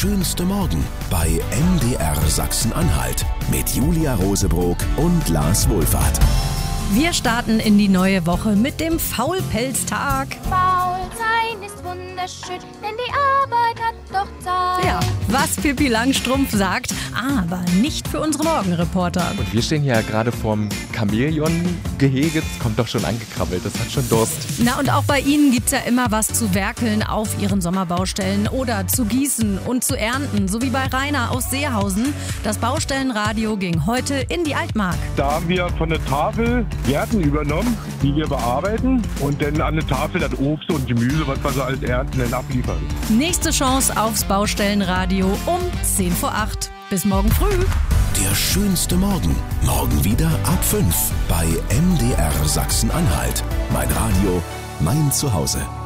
schönste Morgen bei MDR Sachsen-Anhalt mit Julia Rosebrock und Lars Wohlfahrt. Wir starten in die neue Woche mit dem Faulpelztag. Faul sein ist wunderschön, denn die Arbeit hat doch Zeit. Ja, was Pippi Langstrumpf sagt, aber nicht für unsere Morgenreporter. Und wir stehen ja gerade vorm Chamäleon-Gehege. Es kommt doch schon angekrabbelt, das hat schon Durst. Na, und auch bei Ihnen gibt's ja immer was zu werkeln auf Ihren Sommerbaustellen oder zu gießen und zu ernten, so wie bei Rainer aus Seehausen. Das Baustellenradio ging heute in die Altmark. Da haben wir von der Tafel Gärten übernommen, die wir bearbeiten und dann an der Tafel das Obst und Gemüse, was wir so als Ernten dann abliefern. Nächste Chance aufs Baustellenradio um 10 vor 8. Bis morgen früh. Der schönste Morgen. Morgen wieder ab 5 bei MDR Sachsen-Anhalt. Mein Radio, mein Zuhause.